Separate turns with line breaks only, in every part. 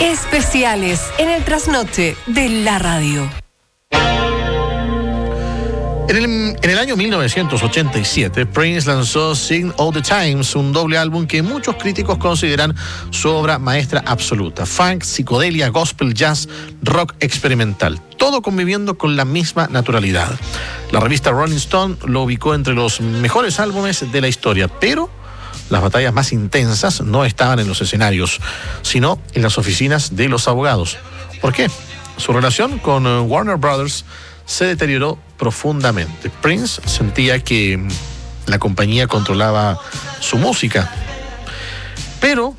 Especiales en el trasnoche de la radio.
En el año 1987, Prince lanzó Sign of the Times, un doble álbum que muchos críticos consideran su obra maestra absoluta. Funk, psicodelia, gospel, jazz, rock experimental, todo conviviendo con la misma naturalidad. La revista Rolling Stone lo ubicó entre los mejores álbumes de la historia, pero las batallas más intensas no estaban en los escenarios, sino en las oficinas de los abogados. ¿Por qué? Su relación con Warner Brothers se deterioró profundamente. Prince sentía que la compañía controlaba su música, pero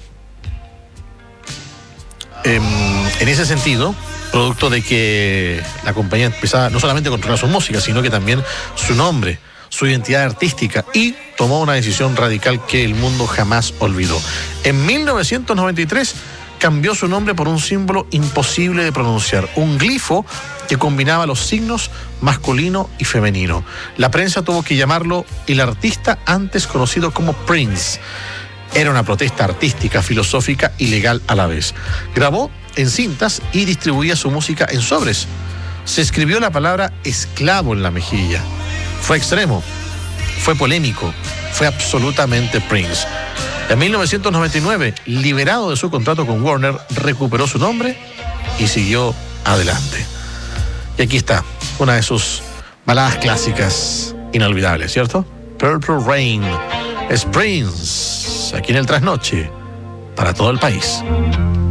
en ese sentido, producto de que la compañía empezaba no solamente a controlar su música, sino que también su nombre, su identidad artística, y tomó una decisión radical que el mundo jamás olvidó. En 1993 cambió su nombre por un símbolo imposible de pronunciar, un glifo que combinaba los signos masculino y femenino. La prensa tuvo que llamarlo el artista antes conocido como Prince. Era una protesta artística, filosófica y legal a la vez. Grabó en cintas y distribuía su música en sobres. Se escribió la palabra esclavo en la mejilla. Fue extremo, fue polémico, fue absolutamente Prince. En 1999, liberado de su contrato con Warner, recuperó su nombre y siguió adelante. Y aquí está, una de sus baladas clásicas inolvidables, ¿cierto? Purple Rain. Es Prince, aquí en el Trasnoche, para todo el país.